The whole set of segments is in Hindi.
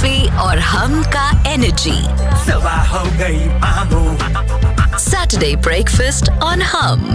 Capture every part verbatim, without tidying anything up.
कॉफी और हम का एनर्जी। सुबह हो गई मामू। सैटरडे ब्रेकफास्ट ऑन हम।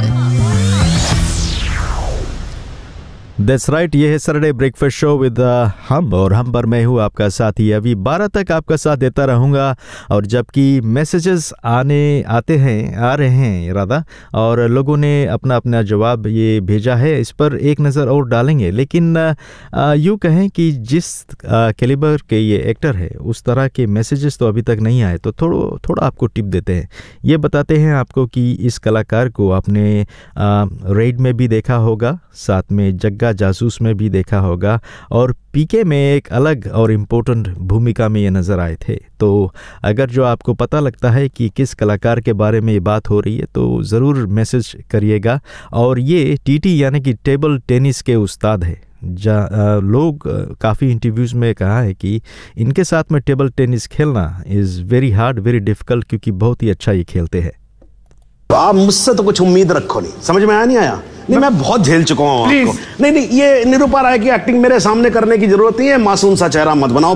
दैट्स राइट, ये है सैटरडे ब्रेकफास्ट शो विद हम, और हम पर मैं हूँ आपका साथी। अभी बारह तक आपका साथ देता रहूँगा, और जबकि मैसेजेस आने आते हैं आ रहे हैं इरादा, और लोगों ने अपना अपना जवाब ये भेजा है, इस पर एक नज़र और डालेंगे। लेकिन यूँ कहें कि जिस कैलिबर के ये एक्टर है उस तरह के मैसेजेस तो अभी तक नहीं आए, तो थोड़ा थोड़ा आपको टिप देते हैं। ये बताते हैं आपको कि इस कलाकार को आपने रेड में भी देखा होगा, साथ में जग्गा जासूस में भी देखा होगा, और पीके में एक अलग और इम्पोर्टेंट भूमिका में ये नज़र आए थे। तो अगर जो आपको पता लगता है कि किस कलाकार के बारे में ये बात हो रही है तो ज़रूर मैसेज करिएगा। और ये टीटी यानी कि टेबल टेनिस के उस्ताद है। जा लोग काफ़ी इंटरव्यूज़ में कहा है कि इनके साथ में टेबल टेनिस खेलना is very hard, very difficult, क्योंकि बहुत ही अच्छा ये खेलते हैं। आप मुझसे तो कुछ उम्मीद रखो नहीं, समझ में आया नहीं आया? नहीं, मैं बहुत झेल चुका हूँ आपको। नहीं नहीं, ये निरूपा राय की एक्टिंग मेरे सामने करने की जरूरत नहीं है। मासूम सा चेहरा मत बनाओ।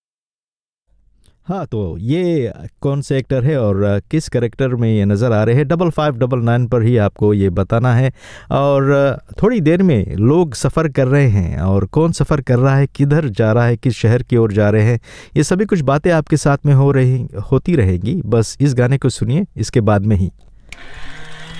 हाँ, तो ये कौन से एक्टर है और किस कैरेक्टर में ये नज़र आ रहे हैं, डबल फाइव डबल नाइन पर ही आपको ये बताना है। और थोड़ी देर में लोग सफ़र कर रहे हैं, और कौन सफ़र कर रहा है, किधर जा रहा है, किस शहर की ओर जा रहे हैं, ये सभी कुछ बातें आपके साथ में हो रही होती रहेंगी। बस इस गाने को सुनिए, इसके बाद में ही